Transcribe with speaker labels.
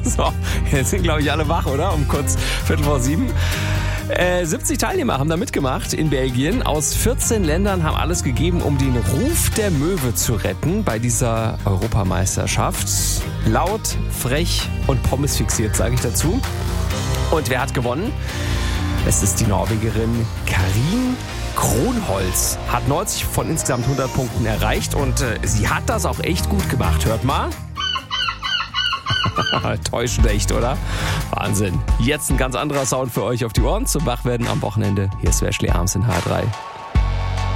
Speaker 1: So, jetzt sind, glaube ich, alle wach, oder? Um kurz 6:45. 70 Teilnehmer haben da mitgemacht in Belgien. Aus 14 Ländern haben alles gegeben, um den Ruf der Möwe zu retten bei dieser Europameisterschaft. Laut, frech und pommesfixiert, sage ich dazu. Und wer hat gewonnen? Es ist die Norwegerin Karin Kronholz. Hat 90 von insgesamt 100 Punkten erreicht und sie hat das auch echt gut gemacht. Hört mal. Täuschend echt, oder? Wahnsinn. Jetzt ein ganz anderer Sound für euch auf die Ohren zum Wachwerden am Wochenende. Hier ist Ashley Arms in H3.